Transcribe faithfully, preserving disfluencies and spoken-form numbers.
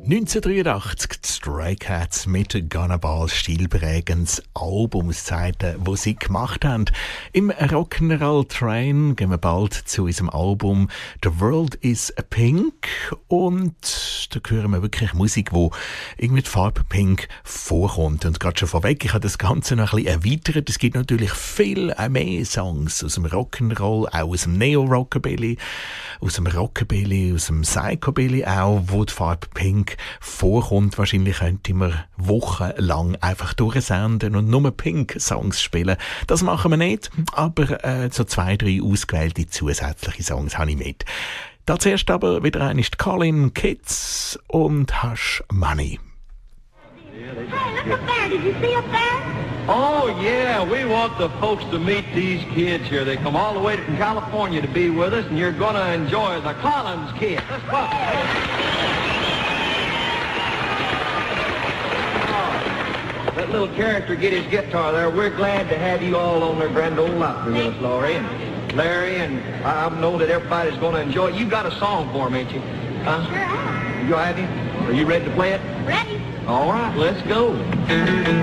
neunzehnhundertdreiundachtzig, die Stray Cats mit Gonna Ball, stilprägendes Album, das zweite, das sie gemacht haben. Im Rock'n'Roll Train gehen wir bald zu unserem Album The World is Pink und da hören wir wirklich Musik, die irgendwie die Farbe Pink vorkommt. Und gerade schon vorweg, ich habe das Ganze noch ein bisschen erweitert. Es gibt natürlich viel mehr Songs aus dem Rock'n'Roll, auch aus dem Neo-Rockabilly, aus dem Rockabilly, aus dem Psychobilly auch, wo die Farbe Pink vorkommt. Wahrscheinlich könnte man wochenlang einfach durchsenden und nur Pink-Songs spielen. Das machen wir nicht, aber äh, so zwei, drei ausgewählte zusätzliche Songs habe ich mit. Da zuerst aber wieder einmal Colin Kids und Hush Money. Hey, look up there. Did you see up there? Oh, yeah. We want the folks to meet these kids here. They come all the way from California to be with us, and you're going to enjoy the Collins kids. Let's go. That little character get his guitar there. We're glad to have you all on their grand old outfit with us, Laurie and Larry, and I know that everybody's going to enjoy it. You got a song for them, ain't you? Huh? Sure have. You have you? Are you ready to play it? Ready? All right, let's go.